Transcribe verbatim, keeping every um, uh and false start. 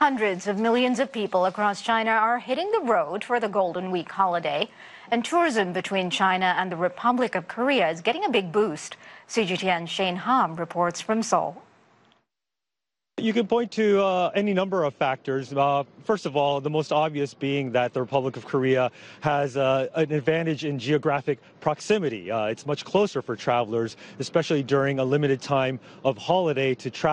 Hundreds of millions of people across China are hitting the road for the Golden Week holiday, and tourism between China and the Republic of Korea is getting a big boost. C G T N's Shane Ham reports from Seoul. You can point to uh, any number of factors. Uh, first of all, the most obvious being that the Republic of Korea has uh, an advantage in geographic proximity. Uh, it's much closer for travelers, especially during a limited time of holiday to travel.